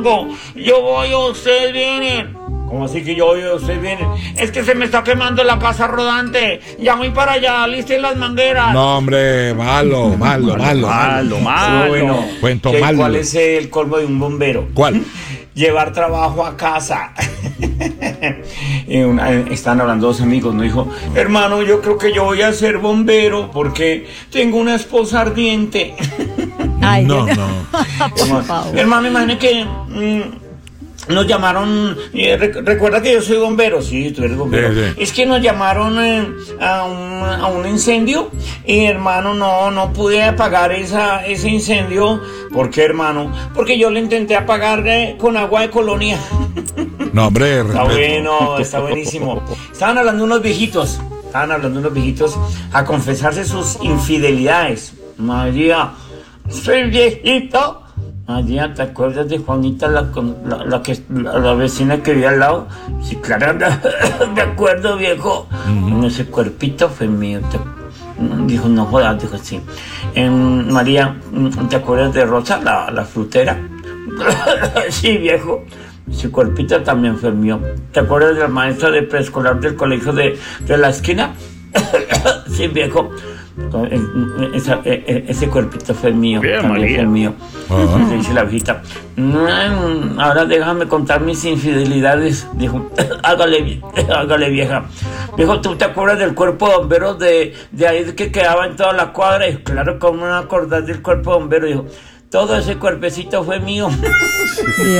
Yo voy, ustedes vienen. ¿Cómo así que yo voy, ustedes vienen? Es que se me está quemando la casa rodante. Ya voy para allá, listen las mangueras. No, hombre, malo. Bueno, Cuento malo. ¿cuál es el colmo de un bombero? ¿Cuál? Llevar trabajo a casa. Están hablando dos amigos, ¿no? Dijo, hermano, yo creo que yo voy a ser bombero porque tengo una esposa ardiente. Ay, No. por favor. Hermano, imagínate que nos llamaron, recuerda que yo soy bombero, sí, tú eres bombero. Sí. Es que nos llamaron a un incendio y hermano, no pude apagar ese incendio. ¿Por qué, hermano? Porque yo lo intenté apagar con agua de colonia. No, hombre, Está respeto. bueno, está buenísimo. Estaban hablando unos viejitos a confesarse sus infidelidades. María, soy viejito. María, ¿te acuerdas de Juanita, la vecina que vivía al lado? Sí, claro, de acuerdo, viejo. Ese cuerpito fue mío. Dijo, no jodas, dijo, sí. María, ¿te acuerdas de Rosa, la frutera? Sí, viejo. Ese cuerpito también fue mío. ¿Te acuerdas de la maestra de preescolar del colegio de la esquina? Sí, viejo. Ese cuerpito fue mío. Bien, también María. fue mío. Le dice la viejita. Ahora déjame contar mis infidelidades. Dijo, hágale, vieja. Dijo, ¿tú te acuerdas del cuerpo de bomberos de ahí que quedaba en toda la cuadra? Y claro, ¿cómo no acordás del cuerpo de bomberos? Dijo, todo ese cuerpecito fue mío. Dios.